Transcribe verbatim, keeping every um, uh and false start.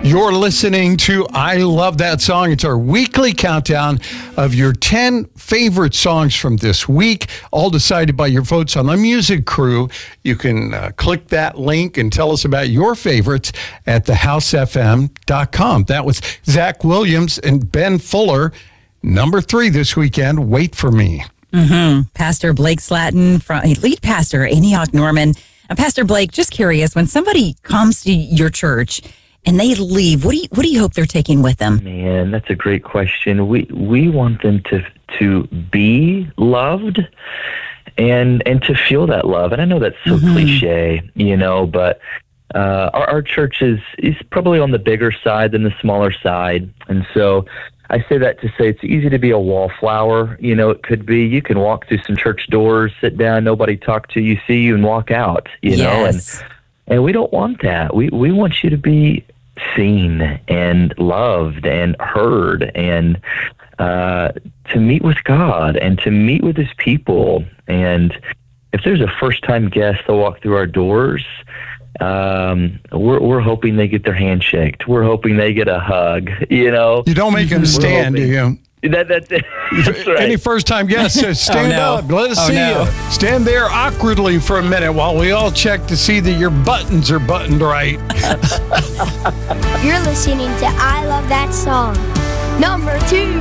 You're listening to I Love That Song. It's our weekly countdown of your ten favorite songs from this week, all decided by your votes on the music crew. You can uh, click that link and tell us about your favorites at the house f m dot com. That was Zach Williams and Ben Fuller. Number three this weekend, Wait for Me. Mm-hmm. Pastor Blake Slatton, from, lead pastor Antioch Norman. Uh, Pastor Blake, just curious, when somebody comes to your church and they leave, what do you what do you hope they're taking with them? Man, that's a great question. We we want them to to be loved and and to feel that love. And I know that's so mm-hmm. cliche, you know, but uh, our, our church is is probably on the bigger side than the smaller side, and so I say that to say it's easy to be a wallflower. You know, it could be you can walk through some church doors, sit down, nobody talk to you, see you, and walk out. You yes. know, and and we don't want that. We we want you to be seen and loved and heard, and uh, to meet with God and to meet with His people. And if there's a first-time guest that walk through our doors, um, we're we're hoping they get their hand shaked. We're hoping they get a hug. You know, you don't make them stand, do you? That, that's it. That's right. Any first-time guest says, stand oh, no. up. Let us oh, see no. you. Stand there awkwardly for a minute while we all check to see that your buttons are buttoned right. You're listening to I Love That Song. Number two.